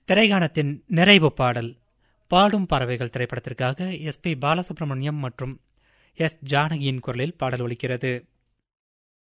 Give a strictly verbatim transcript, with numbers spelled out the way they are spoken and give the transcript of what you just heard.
திரைகாணத்தின் நிறைவு பாடல் பாடும் பறவைகள் திரைப்படத்திற்காக எஸ் பி பாலசுப்ரமணியம் மற்றும் எஸ் ஜானகியின் குரலில் பாடல் ஒலிக்கிறது.